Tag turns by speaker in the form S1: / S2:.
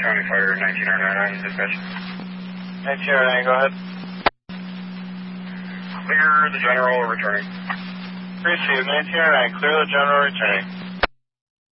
S1: County Fire 1909 dispatch.
S2: 1909, go ahead.
S1: Clear the general returning.
S2: Received, 1909, clear the general returning.